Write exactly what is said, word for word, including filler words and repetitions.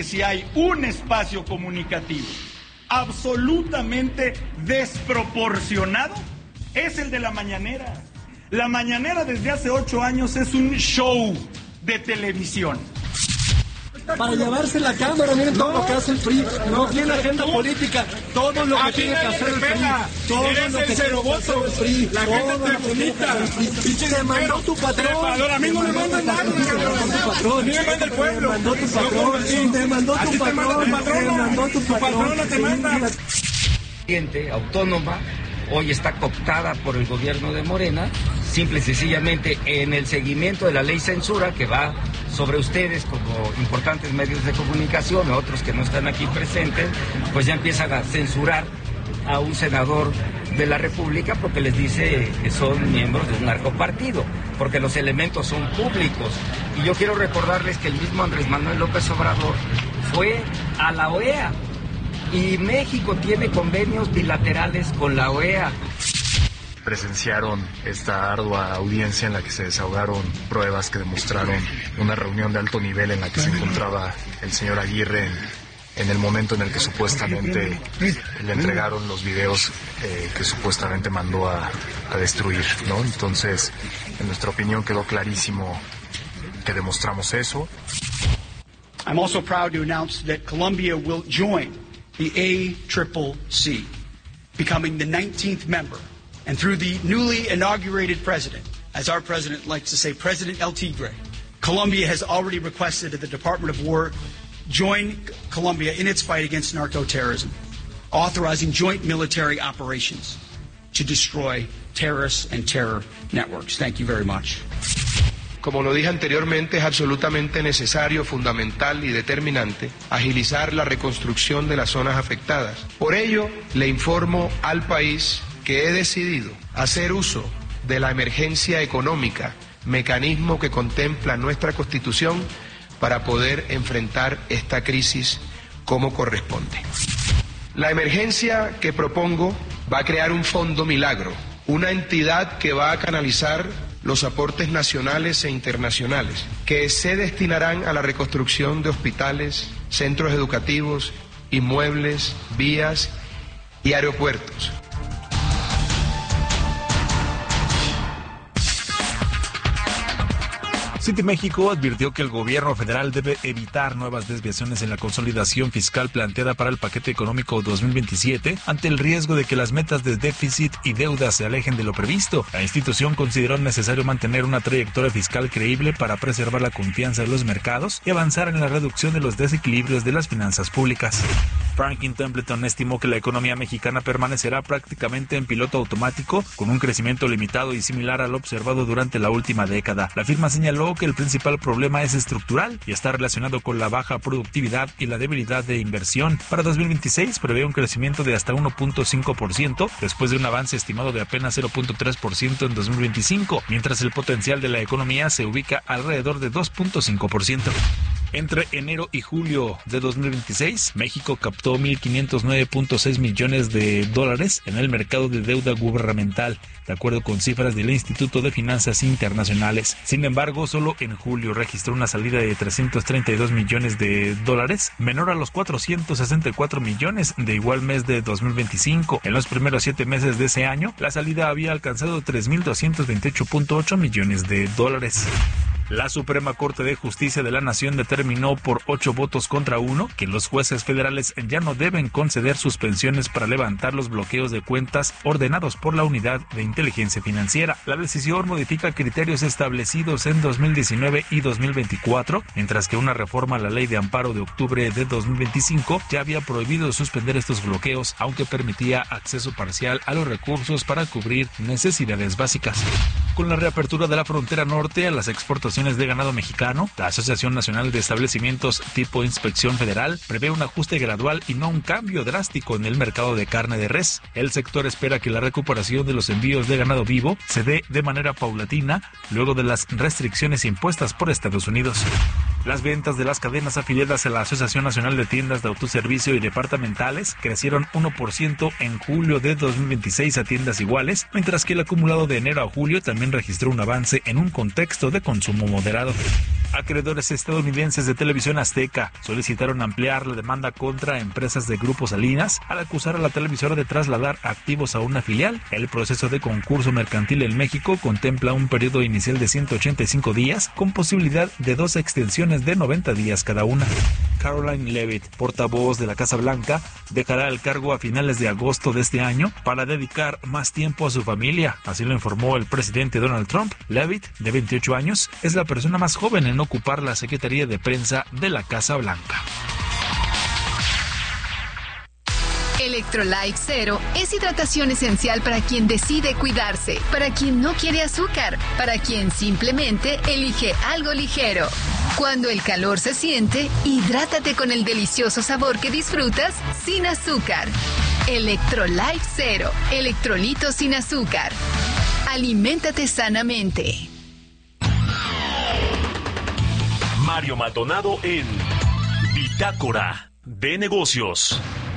Si hay un espacio comunicativo absolutamente desproporcionado, es el de la mañanera. La mañanera desde hace ocho años es un show de televisión. Para llevarse la cámara, miren todo lo que hace el P R I, no tiene agenda política, todo lo que tiene que hacer el P R I, todo lo que tiene que hacer el P R I, la gente te bonita, te mandó tu patrón, a mí no me manda nada, a mí me manda el pueblo, te mandó tu patrón, te mandó tu patrón, te mandó tu patrón, te manda. Autónoma, hoy está cooptada por el gobierno de Morena, simple y sencillamente en el seguimiento de la ley censura que va sobre ustedes como importantes medios de comunicación, o otros que no están aquí presentes, pues ya empiezan a censurar a un senador de la República porque les dice que son miembros de un narcopartido, porque los elementos son públicos. Y yo quiero recordarles que el mismo Andrés Manuel López Obrador fue a la O E A y México tiene convenios bilaterales con la O E A. Presenciaron esta ardua audiencia en la que se desahogaron pruebas que demostraron una reunión de alto nivel en la que se encontraba el señor Aguirre en, en el momento en el que supuestamente le entregaron los videos eh, que supuestamente mandó a, a destruir, ¿no? Entonces, en nuestra opinión quedó clarísimo que demostramos eso. I'm also proud to announce that Colombia will join the A C C C, becoming the nineteenth member. And through the newly inaugurated president, as our president likes to say, President El Tigre, Colombia has already requested that the Department of War join Colombia in its fight against narco-terrorism, authorizing joint military operations to destroy terrorists and terror networks. Thank you very much. Como lo dije anteriormente, es absolutamente necesario, fundamental y determinante agilizar la reconstrucción de las zonas afectadas. Por ello, le informo al país que he decidido hacer uso de la emergencia económica, mecanismo que contempla nuestra Constitución, para poder enfrentar esta crisis como corresponde. La emergencia que propongo va a crear un fondo milagro, una entidad que va a canalizar los aportes nacionales e internacionales, que se destinarán a la reconstrucción de hospitales, centros educativos, inmuebles, vías y aeropuertos. Citi México advirtió que el gobierno federal debe evitar nuevas desviaciones en la consolidación fiscal planteada para el paquete económico dos mil veintisiete ante el riesgo de que las metas de déficit y deuda se alejen de lo previsto. La institución consideró necesario mantener una trayectoria fiscal creíble para preservar la confianza de los mercados y avanzar en la reducción de los desequilibrios de las finanzas públicas. Franklin Templeton estimó que la economía mexicana permanecerá prácticamente en piloto automático, con un crecimiento limitado y similar al observado durante la última década. La firma señaló que el principal problema es estructural y está relacionado con la baja productividad y la debilidad de inversión. Para dos mil veintiséis prevé un crecimiento de hasta uno punto cinco por ciento, después de un avance estimado de apenas cero punto tres por ciento en dos mil veinticinco, mientras el potencial de la economía se ubica alrededor de dos punto cinco por ciento. Entre enero y julio de dos mil veintiséis, México captó mil quinientos nueve punto seis millones de dólares en el mercado de deuda gubernamental, de acuerdo con cifras del Instituto de Finanzas Internacionales. Sin embargo, solo en julio registró una salida de trescientos treinta y dos millones de dólares, menor a los cuatrocientos sesenta y cuatro millones de igual mes de dos mil veinticinco. En los primeros siete meses de ese año, la salida había alcanzado tres mil doscientos veintiocho punto ocho millones de dólares. La Suprema Corte de Justicia de la Nación determinó por ocho votos contra uno que los jueces federales ya no deben conceder suspensiones para levantar los bloqueos de cuentas ordenados por la Unidad de Inteligencia Financiera. La decisión modifica criterios establecidos en dos mil diecinueve y dos mil veinticuatro, mientras que una reforma a la Ley de Amparo de octubre de dos mil veinticinco ya había prohibido suspender estos bloqueos, aunque permitía acceso parcial a los recursos para cubrir necesidades básicas. Con la reapertura de la frontera norte a las exportaciones de ganado mexicano, la Asociación Nacional de Establecimientos Tipo Inspección Federal prevé un ajuste gradual y no un cambio drástico en el mercado de carne de res. El sector espera que la recuperación de los envíos de ganado vivo se dé de manera paulatina luego de las restricciones impuestas por Estados Unidos. Las ventas de las cadenas afiliadas a la Asociación Nacional de Tiendas de Autoservicio y Departamentales crecieron uno por ciento en julio de dos mil veintiséis a tiendas iguales, mientras que el acumulado de enero a julio también registró un avance en un contexto de consumo moderado. Acreedores estadounidenses de Televisión Azteca solicitaron ampliar la demanda contra empresas de Grupo Salinas al acusar a la televisora de trasladar activos a una filial. El proceso de concurso mercantil en México contempla un periodo inicial de ciento ochenta y cinco días con posibilidad de dos extensiones de noventa días cada una. Caroline Leavitt, portavoz de la Casa Blanca, dejará el cargo a finales de agosto de este año para dedicar más tiempo a su familia. Así lo informó el presidente Donald Trump. Leavitt, de veintiocho años, es la persona más joven en ocupar la Secretaría de Prensa de la Casa Blanca. Electrolyte Zero es hidratación esencial para quien decide cuidarse, para quien no quiere azúcar, para quien simplemente elige algo ligero. Cuando el calor se siente, hidrátate con el delicioso sabor que disfrutas sin azúcar. Electrolyte Zero, electrolitos sin azúcar. Aliméntate sanamente. Mario Maldonado en Bitácora de Negocios.